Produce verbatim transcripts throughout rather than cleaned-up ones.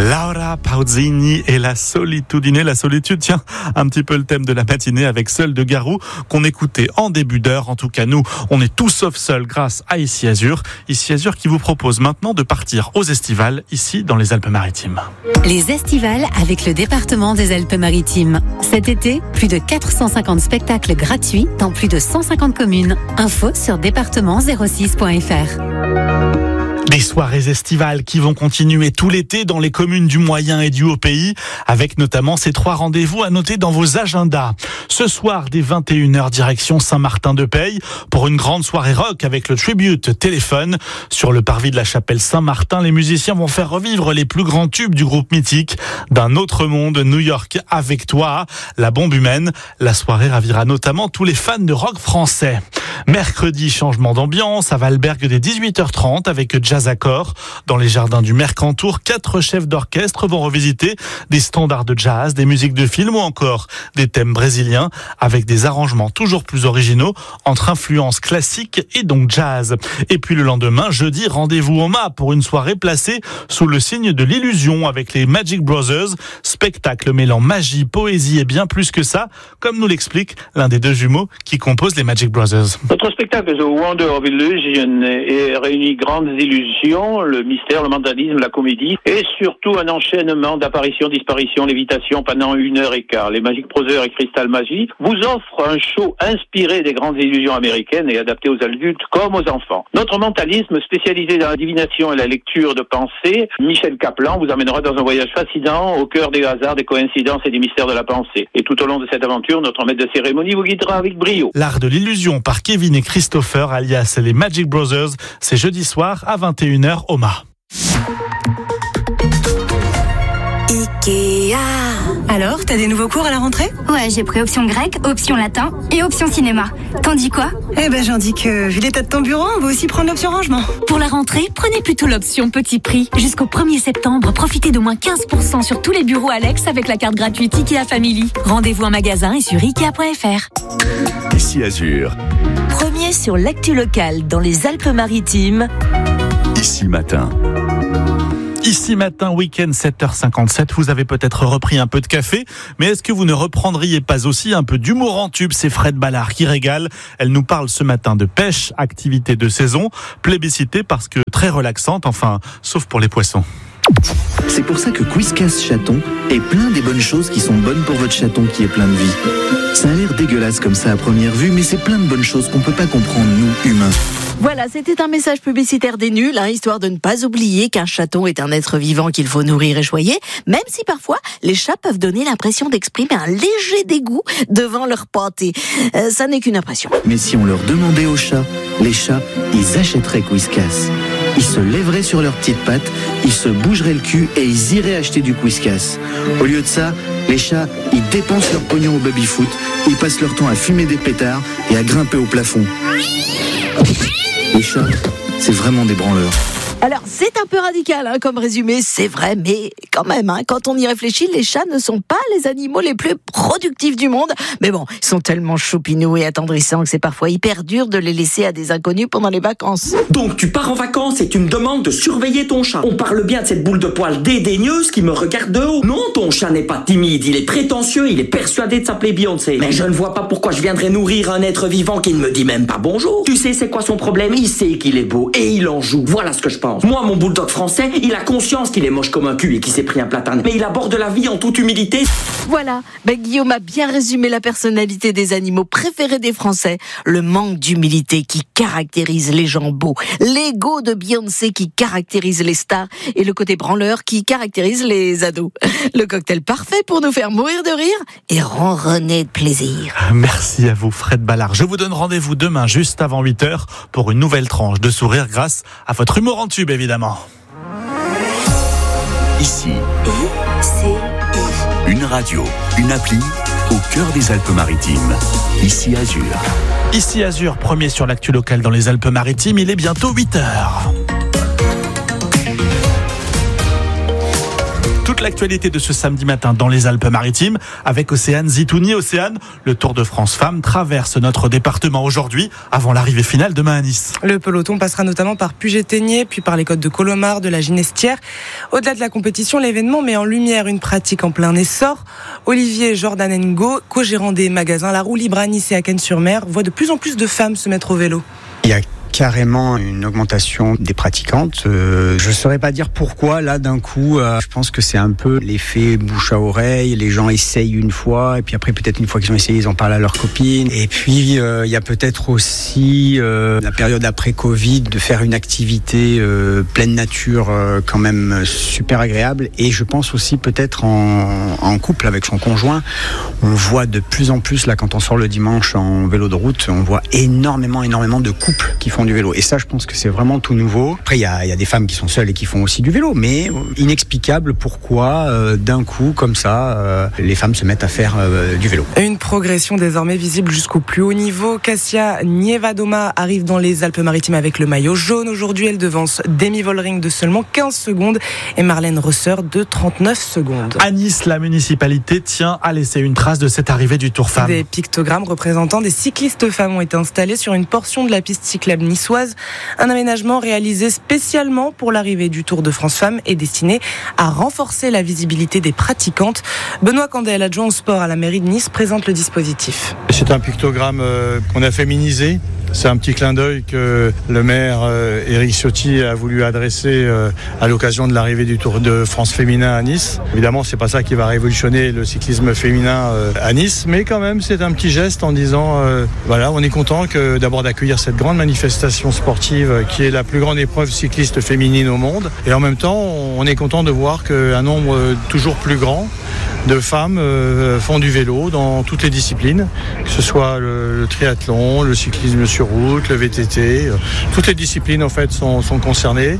Laura Pausini et la solitudine. La solitude, tiens, un petit peu le thème de la matinée avec Seul de Garou qu'on écoutait en début d'heure. En tout cas, nous, on est tous sauf seuls grâce à Ici Azur. Ici Azur qui vous propose maintenant de partir aux estivales ici dans les Alpes-Maritimes. Les estivales avec le département des Alpes-Maritimes. Cet été, plus de quatre cent cinquante spectacles gratuits dans plus de cent cinquante communes. Info sur département zéro six point f r. Des soirées estivales qui vont continuer tout l'été dans les communes du Moyen et du Haut-Pays, avec notamment ces trois rendez-vous à noter dans vos agendas. Ce soir, dès vingt et une heures, direction Saint-Martin-de-Peille, pour une grande soirée rock avec le Tribute Téléphone. Sur le parvis de la chapelle Saint-Martin, les musiciens vont faire revivre les plus grands tubes du groupe mythique d'un autre monde, New York avec toi, la bombe humaine. La soirée ravira notamment tous les fans de rock français. Mercredi, changement d'ambiance à Valberg dès dix-huit heures trente avec Jazz Accord. Dans les jardins du Mercantour, quatre chefs d'orchestre vont revisiter des standards de jazz, des musiques de film ou encore des thèmes brésiliens avec des arrangements toujours plus originaux entre influences classiques et donc jazz. Et puis le lendemain, jeudi, rendez-vous au M A pour une soirée placée sous le signe de l'illusion avec les Magic Brothers. Spectacle mêlant magie, poésie et bien plus que ça, comme nous l'explique l'un des deux jumeaux qui composent les Magic Brothers. Notre spectacle The Wonder of Illusion est réuni grandes illusions, le mystère, le mentalisme, la comédie et surtout un enchaînement d'apparitions, disparitions, lévitations pendant une heure et quart. Les Magic Brothers et Crystal Magie vous offrent un show inspiré des grandes illusions américaines et adapté aux adultes comme aux enfants. Notre mentalisme, spécialisé dans la divination et la lecture de pensée, Michel Kaplan vous amènera dans un voyage fascinant au cœur des hasards, des coïncidences et des mystères de la pensée. Et tout au long de cette aventure, notre maître de cérémonie vous guidera avec brio. L'art de l'illusion par Kevin et Christopher, alias les Magic Brothers, c'est jeudi soir à vingt et une heures au M A. Ikea. Alors, t'as des nouveaux cours à la rentrée ? Ouais, j'ai pris option grec, option latin et option cinéma. T'en dis quoi ? Eh ben, j'en dis que, vu l'état de ton bureau, on va aussi prendre l'option rangement. Pour la rentrée, prenez plutôt l'option petit prix. Jusqu'au premier septembre, profitez d'au moins quinze pour cent sur tous les bureaux Alex avec la carte gratuite Ikea Family. Rendez-vous en magasin et sur ikea point f r. Ici Azur. Premier sur l'actu locale dans les Alpes-Maritimes. Ici matin. Ici matin, week-end, sept heures cinquante-sept. Vous avez peut-être repris un peu de café, mais est-ce que vous ne reprendriez pas aussi un peu d'humour en tube ? C'est Fred Ballard qui régale. Elle nous parle ce matin de pêche, activité de saison, plébiscitée parce que très relaxante, enfin, sauf pour les poissons. C'est pour ça que Whiskas Chaton est plein des bonnes choses qui sont bonnes pour votre chaton qui est plein de vie. Ça a l'air dégueulasse comme ça à première vue, mais c'est plein de bonnes choses qu'on peut pas comprendre, nous, humains. Voilà, c'était un message publicitaire des nuls, hein, histoire de ne pas oublier qu'un chaton est un être vivant qu'il faut nourrir et choyer, même si parfois les chats peuvent donner l'impression d'exprimer un léger dégoût devant leur pâté. Euh, ça n'est qu'une impression. Mais si on leur demandait aux chats, les chats, ils achèteraient Whiskas. Ils se lèveraient sur leurs petites pattes, ils se bougeraient le cul et ils iraient acheter du Whiskas. Au lieu de ça, les chats, ils dépensent leur pognon au baby-foot, ils passent leur temps à fumer des pétards et à grimper au plafond. Les chats, c'est vraiment des branleurs. Alors, c'est un peu radical hein, comme résumé, c'est vrai, mais quand même, hein, quand on y réfléchit, les chats ne sont pas les animaux les plus productifs du monde. Mais bon, ils sont tellement choupinous et attendrissants que c'est parfois hyper dur de les laisser à des inconnus pendant les vacances. Donc, tu pars en vacances et tu me demandes de surveiller ton chat. On parle bien de cette boule de poils dédaigneuse qui me regarde de haut. Non, ton chat n'est pas timide, il est prétentieux, il est persuadé de s'appeler Beyoncé. Mais je ne vois pas pourquoi je viendrais nourrir un être vivant qui ne me dit même pas bonjour. Tu sais c'est quoi son problème ? Il sait qu'il est beau et il en joue. Voilà ce que je pense. Moi, mon bulldog français, il a conscience qu'il est moche comme un cul et qu'il s'est pris un platane. Mais il aborde la vie en toute humilité. Voilà, ben Guillaume a bien résumé la personnalité des animaux préférés des Français. Le manque d'humilité qui caractérise les gens beaux. L'ego de Beyoncé qui caractérise les stars. Et le côté branleur qui caractérise les ados. Le cocktail parfait pour nous faire mourir de rire et ronronner de plaisir. Merci à vous Fred Ballard. Je vous donne rendez-vous demain juste avant huit heures pour une nouvelle tranche de sourire grâce à votre humour en tube évidemment. Ici, I-C-I. une radio, une appli au cœur des Alpes-Maritimes. Ici Azur. Ici Azur, premier sur l'actu locale dans les Alpes-Maritimes, il est bientôt huit heures. toute l'actualité de ce samedi matin dans les Alpes-Maritimes avec Océane Zitouni. Océane, le Tour de France Femmes traverse notre département aujourd'hui avant l'arrivée finale demain à Nice. Le peloton passera notamment par Puget-Théniers, puis par les côtes de Colomar, de la Ginestière. Au-delà de la compétition, l'événement met en lumière une pratique en plein essor. Olivier Jordanengo, co-gérant des magasins La Roue Libre à Nice et à Cannes-sur-Mer, voit de plus en plus de femmes se mettre au vélo. Il y a carrément une augmentation des pratiquantes. Euh, je ne saurais pas dire pourquoi, là, d'un coup. Euh, je pense que c'est un peu l'effet bouche à oreille. Les gens essayent une fois, et puis après, peut-être une fois qu'ils ont essayé, ils en parlent à leurs copines. Et puis, euh, il y a peut-être aussi euh, la période après Covid, de faire une activité euh, pleine nature, euh, quand même super agréable. Et je pense aussi peut-être en, en couple avec son conjoint. On voit de plus en plus, là, quand on sort le dimanche en vélo de route, on voit énormément, énormément de couples qui font du vélo. Et ça, je pense que c'est vraiment tout nouveau. Après, il y a, y a des femmes qui sont seules et qui font aussi du vélo, mais inexplicable pourquoi, euh, d'un coup, comme ça, euh, les femmes se mettent à faire euh, du vélo. Une progression désormais visible jusqu'au plus haut niveau. Cassia Nievadoma arrive dans les Alpes-Maritimes avec le maillot jaune. Aujourd'hui, elle devance Demi Vollering de seulement quinze secondes et Marlène Rosser de trente-neuf secondes. À Nice, la municipalité tient à laisser une trace de cette arrivée du Tour Femmes. Des pictogrammes représentant des cyclistes femmes ont été installés sur une portion de la piste cyclable niçoise. Un aménagement réalisé spécialement pour l'arrivée du Tour de France Femmes est destiné à renforcer la visibilité des pratiquantes. Benoît Candel, adjoint au sport à la mairie de Nice, présente le dispositif. C'est un pictogramme euh, qu'on a féminisé. C'est un petit clin d'œil que le maire euh, Éric Ciotti a voulu adresser euh, à l'occasion de l'arrivée du Tour de France féminin à Nice. Évidemment, c'est pas ça qui va révolutionner le cyclisme féminin euh, à Nice, mais quand même, c'est un petit geste en disant, euh, voilà, on est content que d'abord d'accueillir cette grande manifestation sportive euh, qui est la plus grande épreuve cycliste féminine au monde, et en même temps, on est content de voir qu'un nombre euh, toujours plus grand de femmes euh, font du vélo dans toutes les disciplines, que ce soit le, le triathlon, le cyclisme sur route, le V T T, euh, toutes les disciplines en fait sont, sont concernées,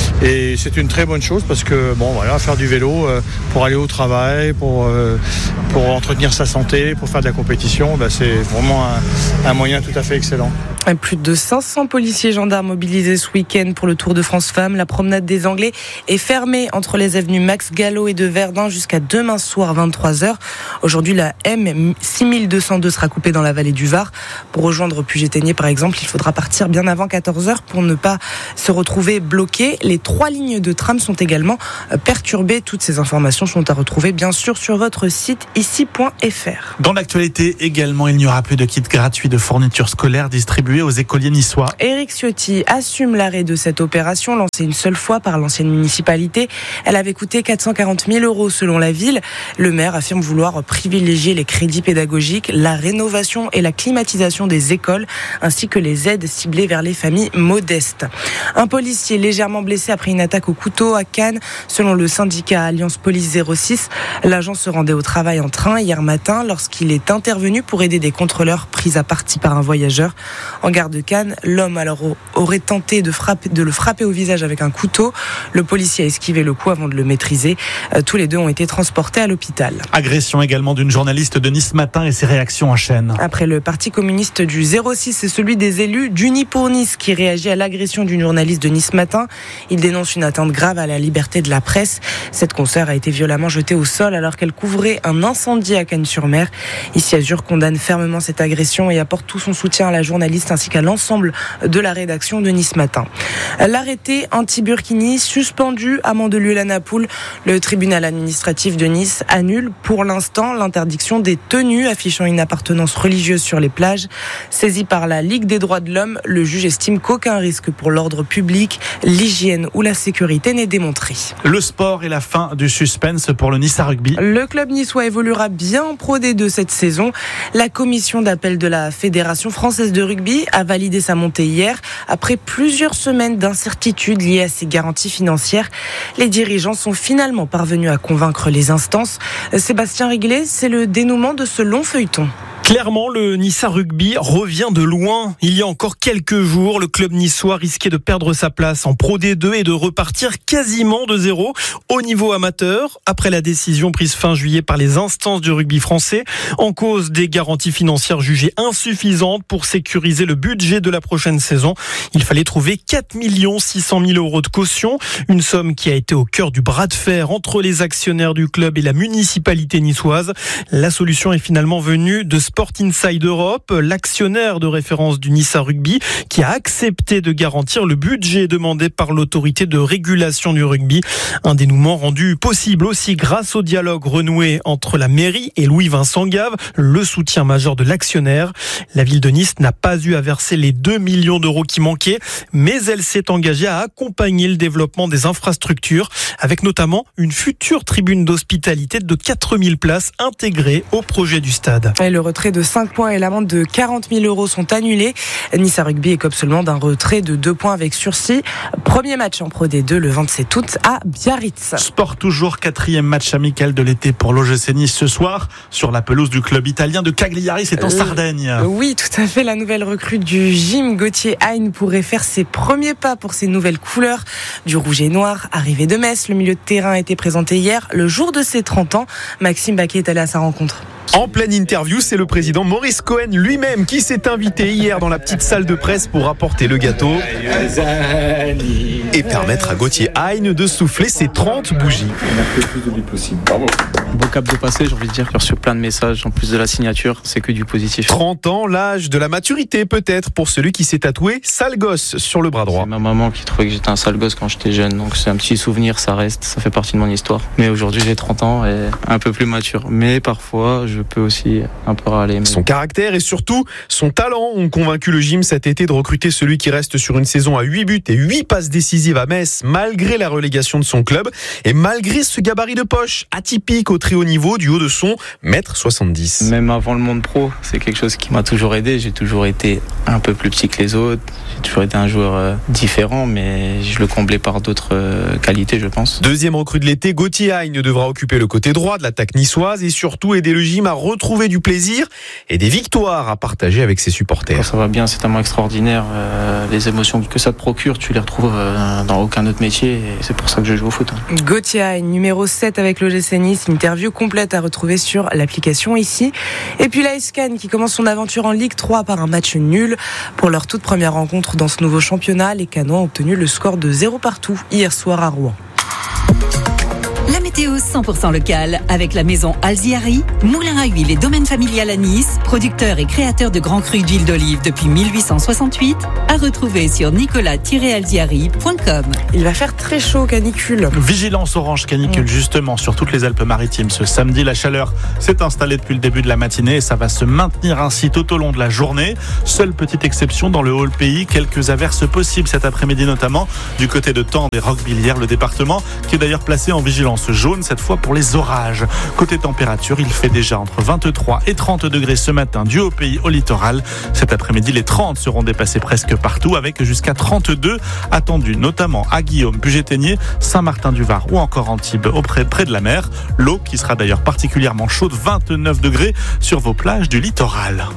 et c'est une très bonne chose parce que bon voilà, faire du vélo euh, pour aller au travail, pour euh, pour entretenir sa santé, pour faire de la compétition, bah, c'est vraiment un, un moyen tout à fait excellent. Plus de cinq cents policiers et gendarmes mobilisés ce week-end pour le Tour de France Femmes. La promenade des Anglais est fermée entre les avenues Max Gallo et de Verdun jusqu'à demain soir vingt-trois heures. Aujourd'hui, la M six mille deux cent deux sera coupée dans la vallée du Var. Pour rejoindre Puget-Théniers, par exemple, il faudra partir bien avant quatorze heures pour ne pas se retrouver bloqué. Les trois lignes de tram sont également perturbées. Toutes ces informations sont à retrouver, bien sûr, sur votre site ici point f r. Dans l'actualité également, il n'y aura plus de kits gratuits de fournitures scolaires distribués aux écoliers niçois. Éric Ciotti assume l'arrêt de cette opération, lancée une seule fois par l'ancienne municipalité. Elle avait coûté quatre cent quarante mille euros selon la ville. Le maire affirme vouloir privilégier les crédits pédagogiques, la rénovation et la climatisation des écoles, ainsi que les aides ciblées vers les familles modestes. Un policier légèrement blessé après une attaque au couteau à Cannes. Selon le syndicat Alliance Police zéro six, l'agent se rendait au travail en train hier matin lorsqu'il est intervenu pour aider des contrôleurs pris à partie par un voyageur. En gare de Cannes, l'homme alors aurait tenté de, frapper, de le frapper au visage avec un couteau. Le policier a esquivé le coup avant de le maîtriser. Euh, tous les deux ont été transportés à l'hôpital. Agression également d'une journaliste de Nice Matin et ses réactions en chaîne. Après le parti communiste du zéro six, c'est celui des élus d'Unis pour Nice qui réagit à l'agression d'une journaliste de Nice Matin. Il dénonce une atteinte grave à la liberté de la presse. Cette consoeur a été violemment jetée au sol alors qu'elle couvrait un incendie à Cannes-sur-Mer. Ici Azur condamne fermement cette agression et apporte tout son soutien à la journaliste ainsi qu'à l'ensemble de la rédaction de Nice Matin. L'arrêté anti-Burkini suspendu à Mandelieu-la-Napoule. Le tribunal administratif de Nice annule pour l'instant l'interdiction des tenues affichant une appartenance religieuse sur les plages. Saisi par la Ligue des droits de l'homme, le juge estime qu'aucun risque pour l'ordre public, l'hygiène ou la sécurité n'est démontré. Le sport et la fin du suspense pour le Nice Rugby. Le club niçois évoluera bien en Pro D deux cette saison. La commission d'appel de la Fédération française de rugby a validé sa montée hier après plusieurs semaines d'incertitudes liées à ses garanties financières. Les dirigeants sont finalement parvenus à convaincre les instances. Sébastien Réglet, c'est le dénouement de ce long feuilleton. Clairement, le Niçois Rugby revient de loin. Il y a encore quelques jours, le club niçois risquait de perdre sa place en Pro D deux et de repartir quasiment de zéro au niveau amateur, après la décision prise fin juillet par les instances du rugby français, en cause des garanties financières jugées insuffisantes pour sécuriser le budget de la prochaine saison. Il fallait trouver quatre millions six cent mille euros de caution, une somme qui a été au cœur du bras de fer entre les actionnaires du club et la municipalité niçoise. La solution est finalement venue de Sport Inside Europe, l'actionnaire de référence du Niçois Rugby, qui a accepté de garantir le budget demandé par l'autorité de régulation du rugby. Un dénouement rendu possible aussi grâce au dialogue renoué entre la mairie et Louis-Vincent Gave, le soutien majeur de l'actionnaire. La ville de Nice n'a pas eu à verser les deux millions d'euros qui manquaient, mais elle s'est engagée à accompagner le développement des infrastructures, avec notamment une future tribune d'hospitalité de quatre mille places intégrée au projet du stade. Et le retrait de cinq points et l'amende de quarante mille euros sont annulés. Nice Rugby écope seulement d'un retrait de deux points avec sursis. Premier match en Pro D deux le vingt-sept août à Biarritz. Sport toujours, quatrième match amical de l'été pour l'O G C Nice ce soir sur la pelouse du club italien de Cagliari, c'est en Sardaigne. Euh, oui, tout à fait. La nouvelle recrue du gym, Gauthier Hein, pourrait faire ses premiers pas pour ses nouvelles couleurs du rouge et noir. Arrivé de Metz, le milieu de terrain a été présenté hier, le jour de ses trente ans. Maxime Baquet est allé à sa rencontre. En pleine interview, c'est le président Maurice Cohen lui-même qui s'est invité hier dans la petite salle de presse pour apporter le gâteau et permettre à Gauthier Hein de souffler ses trente bougies. Beau cap de passé, j'ai envie de dire. J'ai reçu plein de messages en plus de la signature, c'est que du positif. trente ans, l'âge de la maturité peut-être pour celui qui s'est tatoué sale gosse sur le bras droit. C'est ma maman qui trouvait que j'étais un sale gosse quand j'étais jeune, donc c'est un petit souvenir, ça reste, ça fait partie de mon histoire. Mais aujourd'hui j'ai trente ans et un peu plus mature. Mais parfois je peux aussi un peu râler. Mais... Son caractère et surtout son talent ont convaincu le gym cet été de recruter celui qui reste sur une saison à huit buts et huit passes décisives à Metz malgré la relégation de son club et malgré ce gabarit de poche atypique au très haut niveau du haut de son un mètre soixante-dix. Même avant le monde pro, c'est quelque chose qui m'a toujours aidé. J'ai toujours été un peu plus petit que les autres. J'ai toujours été un joueur euh, différent, mais je le comblais par d'autres euh, qualités, je pense. Deuxième recrue de l'été, Gauthier Hein devra occuper le côté droit de l'attaque niçoise et surtout aider le gym à retrouver du plaisir et des victoires à partager avec ses supporters. Quand ça va bien, c'est tellement extraordinaire. Euh, les émotions que ça te procure, tu les retrouves euh, dans aucun autre métier et c'est pour ça que je joue au foot. Hein. Gauthier Hein, numéro sept avec l'O G C Nice. Interview complète à retrouver sur l'application ici. Et puis l'A S Cannes qui commence son aventure en Ligue trois par un match nul. Pour leur toute première rencontre dans ce nouveau championnat, les Cannois ont obtenu le score de zéro partout hier soir à Rouen. La météo cent pour cent locale avec la maison Alziari, moulin à huile et domaine familial à Nice, producteur et créateur de grands crus d'huile d'olive depuis mille huit cent soixante-huit, à retrouver sur nicolas tiret alziari point com. Il va faire très chaud, canicule. Vigilance orange canicule justement sur toutes les Alpes-Maritimes. Ce samedi, la chaleur s'est installée depuis le début de la matinée et ça va se maintenir ainsi tout au long de la journée. Seule petite exception dans le haut pays, quelques averses possibles cet après-midi notamment du côté de Tende et Roquebillière, le département qui est d'ailleurs placé en vigilance jaune cette fois pour les orages. Côté température, il fait déjà entre vingt-trois et trente degrés ce matin du haut pays au littoral. Cet après-midi, les trente seront dépassés presque partout avec jusqu'à trente-deux attendus, notamment à Guillaume, Puget-Théniers, Saint-Martin-du-Var ou encore Antibes auprès près de la mer. L'eau qui sera d'ailleurs particulièrement chaude, vingt-neuf degrés sur vos plages du littoral.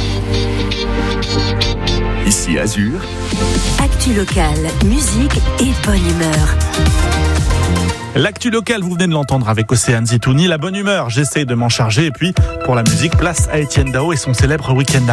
Ici Azur. Actu locale, musique et bonne humeur. L'actu locale, vous venez de l'entendre avec Océane Zitouni. La bonne humeur, j'essaye de m'en charger. Et puis, pour la musique, place à Étienne Dao et son célèbre week-end.